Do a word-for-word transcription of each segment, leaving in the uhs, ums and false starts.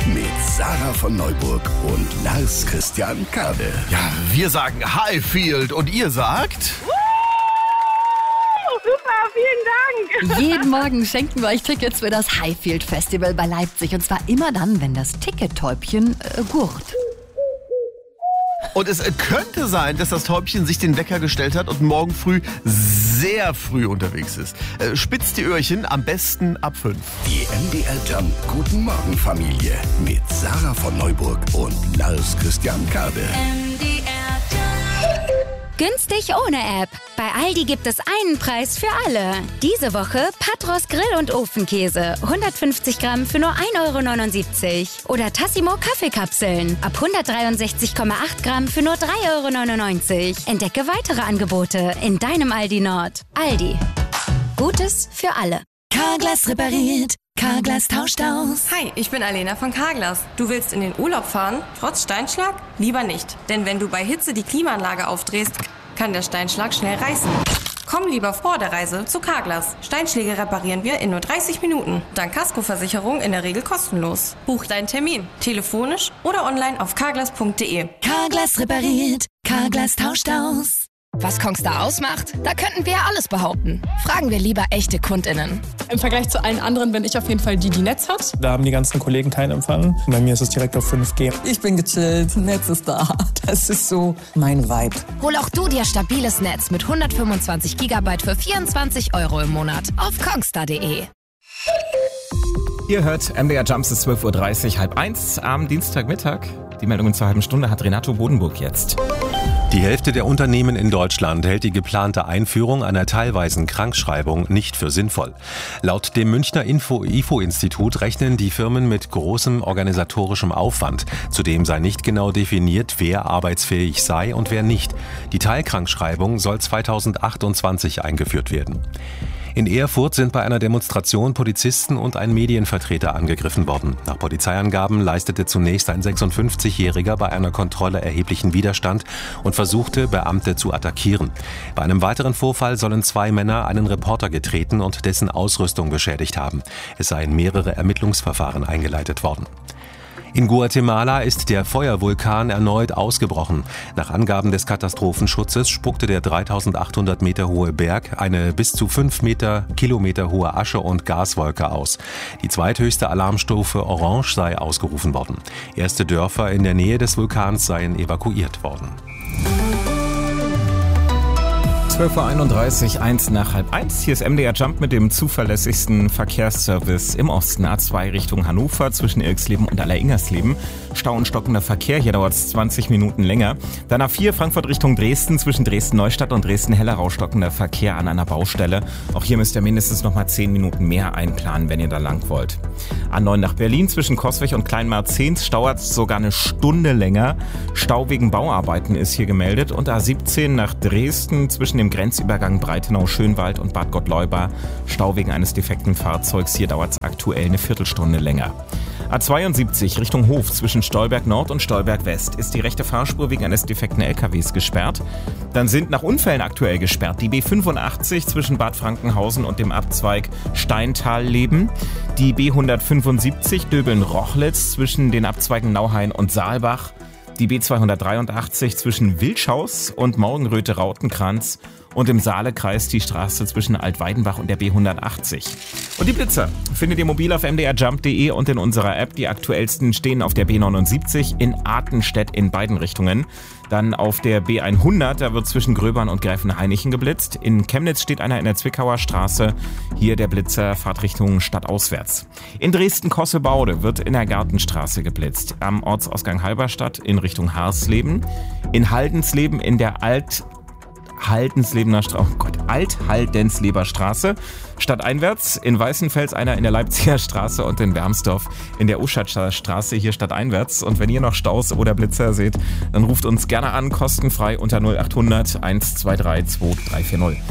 mit Sarah von Neuburg und Lars Christian Kade. Ja, wir sagen Highfield und ihr sagt... Super, vielen Dank. Jeden Morgen schenken wir euch Tickets für das Highfield Festival bei Leipzig. Und zwar immer dann, wenn das Tickettäubchen äh, gurt. Und es könnte sein, dass das Täubchen sich den Wecker gestellt hat und morgen früh sehr früh unterwegs ist. Äh, spitzt die Öhrchen, am besten ab fünf. Die M D R Jump Guten Morgen Familie mit Sarah von Neuburg und Lars Christian Kade. Günstig ohne App. Bei Aldi gibt es einen Preis für alle. Diese Woche Patros Grill- und Ofenkäse. hundertfünfzig Gramm für nur ein Euro neunundsiebzig. Oder Tassimo Kaffeekapseln. Ab hundertdreiundsechzig Komma acht Gramm für nur drei Euro neunundneunzig. Entdecke weitere Angebote in deinem Aldi Nord. Aldi. Gutes für alle. Carglass repariert. Carglass tauscht aus. Hi, ich bin Alena von Carglass. Du willst in den Urlaub fahren, trotz Steinschlag? Lieber nicht, denn wenn du bei Hitze die Klimaanlage aufdrehst, kann der Steinschlag schnell reißen. Komm lieber vor der Reise zu Carglass. Steinschläge reparieren wir in nur dreißig Minuten. Dank Kaskoversicherung in der Regel kostenlos. Buch deinen Termin, telefonisch oder online auf carglass punkt de. Carglass repariert. Carglass tauscht aus. Was Kongstar ausmacht? Da könnten wir ja alles behaupten. Fragen wir lieber echte KundInnen. Im Vergleich zu allen anderen bin ich auf jeden Fall die, die Netz hat. Da haben die ganzen Kollegen keinen Empfang. Bei mir ist es direkt auf fünf G. Ich bin gechillt, Netz ist da. Das ist so mein Vibe. Hol auch du dir stabiles Netz mit hundertfünfundzwanzig Gigabyte für vierundzwanzig Euro im Monat auf kongstar punkt de. Ihr hört M D R Jumps ist zwölf Uhr dreißig, halb eins am Dienstagmittag. Die Meldungen zur halben Stunde hat Renato Bodenburg jetzt. Die Hälfte der Unternehmen in Deutschland hält die geplante Einführung einer teilweisen Krankschreibung nicht für sinnvoll. Laut dem Münchner Info I F O-Institut rechnen die Firmen mit großem organisatorischem Aufwand. Zudem sei nicht genau definiert, wer arbeitsfähig sei und wer nicht. Die Teilkrankschreibung soll zweitausendachtundzwanzig eingeführt werden. In Erfurt sind bei einer Demonstration Polizisten und ein Medienvertreter angegriffen worden. Nach Polizeiangaben leistete zunächst ein sechsundfünfzigjähriger bei einer Kontrolle erheblichen Widerstand und versuchte, Beamte zu attackieren. Bei einem weiteren Vorfall sollen zwei Männer einen Reporter getreten und dessen Ausrüstung beschädigt haben. Es seien mehrere Ermittlungsverfahren eingeleitet worden. In Guatemala ist der Feuervulkan erneut ausgebrochen. Nach Angaben des Katastrophenschutzes spuckte der dreitausendachthundert Meter hohe Berg eine bis zu fünf Meter, Kilometer hohe Asche- und Gaswolke aus. Die zweithöchste Alarmstufe Orange sei ausgerufen worden. Erste Dörfer in der Nähe des Vulkans seien evakuiert worden. zwölf Uhr einunddreißig, eins nach halb eins. Hier ist M D R Jump mit dem zuverlässigsten Verkehrsservice im Osten. A zwei Richtung Hannover zwischen Irksleben und Allersingersleben. Stau und stockender Verkehr, hier dauert es zwanzig Minuten länger. Dann A vier Frankfurt Richtung Dresden zwischen Dresden-Neustadt und Dresden-Hellerau stockender Verkehr an einer Baustelle. Auch hier müsst ihr mindestens noch mal zehn Minuten mehr einplanen, wenn ihr da lang wollt. A neun nach Berlin zwischen Coswig und Kleinmarzens dauert es sogar eine Stunde länger. Stau wegen Bauarbeiten ist hier gemeldet. Und A siebzehn nach Dresden zwischen dem Grenzübergang Breitenau-Schönwald und Bad Gottleuba. Stau wegen eines defekten Fahrzeugs. Hier dauert es aktuell eine Viertelstunde länger. A zweiundsiebzig Richtung Hof zwischen Stolberg Nord und Stolberg West ist die rechte Fahrspur wegen eines defekten L K Ws gesperrt. Dann sind nach Unfällen aktuell gesperrt die B fünfundachtzig zwischen Bad Frankenhausen und dem Abzweig Steintal-Leben, die B hundertfünfundsiebzig Döbeln-Rochlitz zwischen den Abzweigen Nauhain und Saalbach, die B zweihundertdreiundachtzig zwischen Wilschaus und Morgenröte-Rautenkranz und im Saalekreis die Straße zwischen Altweidenbach und der B hundertachtzig. Und die Blitzer findet ihr mobil auf m d r jump punkt de und in unserer App. Die aktuellsten stehen auf der B neunundsiebzig in Artenstedt in beiden Richtungen. Dann auf der B hundert, da wird zwischen Gröbern und Gräfenhainichen geblitzt. In Chemnitz steht einer in der Zwickauer Straße. Hier der Blitzer Fahrtrichtung stadtauswärts. In Dresden-Kossebaude wird in der Gartenstraße geblitzt. Am Ortsausgang Halberstadt in Richtung Harsleben. In Haldensleben in der Alt... Haldenslebener Straße, oh Gott, Alt-Haldensleber Straße. Stadteinwärts in Weißenfels einer in der Leipziger Straße und in Wermsdorf in der Uschatzer Straße hier stadteinwärts. Und wenn ihr noch Staus oder Blitzer seht, dann ruft uns gerne an, kostenfrei unter null achthundert eins zwei drei zwei drei vier null.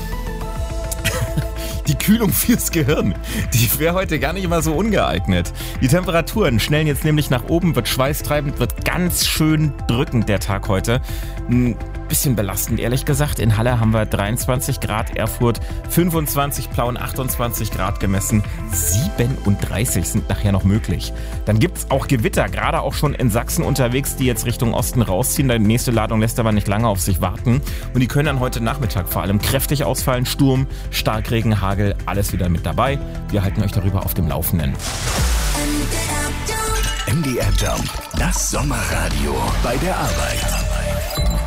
Die Kühlung fürs Gehirn, die wäre heute gar nicht mal so ungeeignet. Die Temperaturen schnellen jetzt nämlich nach oben, wird schweißtreibend, wird ganz schön drückend der Tag heute. Bisschen belastend, ehrlich gesagt. In Halle haben wir dreiundzwanzig Grad, Erfurt fünfundzwanzig, Plauen achtundzwanzig Grad gemessen. siebenunddreißig sind nachher noch möglich. Dann gibt's auch Gewitter, gerade auch schon in Sachsen unterwegs, die jetzt Richtung Osten rausziehen. Die nächste Ladung lässt aber nicht lange auf sich warten. Und die können dann heute Nachmittag vor allem kräftig ausfallen. Sturm, Starkregen, Hagel, alles wieder mit dabei. Wir halten euch darüber auf dem Laufenden. M D R Jump, das Sommerradio bei der Arbeit.